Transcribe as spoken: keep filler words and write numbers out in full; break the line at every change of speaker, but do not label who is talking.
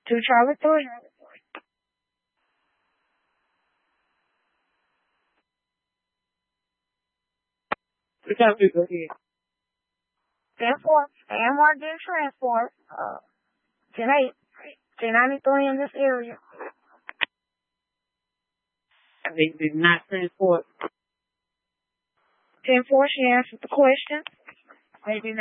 Two Charlie three.
Two Charlie three, go ahead.
ten four. A M R getting transport. Uh, ten eight. ten ninety-three in this area.
They did not transport.
ten four, she answered the question. They did not